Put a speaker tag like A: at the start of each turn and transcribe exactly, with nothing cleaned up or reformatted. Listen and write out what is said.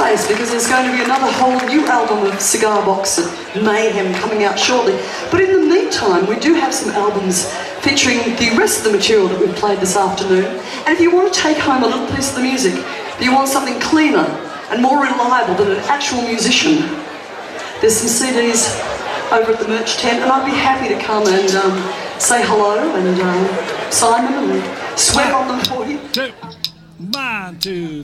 A: always, because there's going to be another whole new album of Cigar Box and Mayhem coming out shortly. But in the meantime, we do have some albums featuring the rest of the material that we've played this afternoon. And if you want to take home a little piece of the music, if you want something cleaner and more reliable than an actual musician, there's some C Ds over at the merch tent, and I'd be happy to come and um, say hello and um, sign them and swear on them for you.
B: Two. One, two,